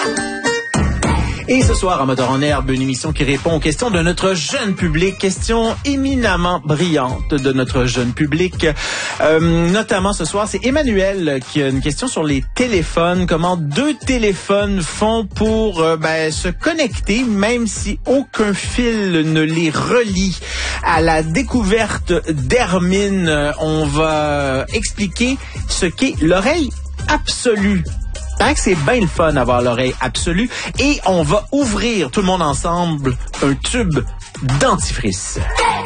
Et ce soir, en Moteur en Herbe, une émission qui répond aux questions de notre jeune public, questions éminemment brillantes de notre jeune public. Notamment ce soir, c'est Emmanuel qui a une question sur les téléphones. Comment 2 téléphones font pour se connecter, même si aucun fil ne les relie. À la découverte d'Hermine, on va expliquer ce qu'est l'oreille absolue. Tant que c'est bien le fun d'avoir l'oreille absolue. Et on va ouvrir tout le monde ensemble un tube dentifrice.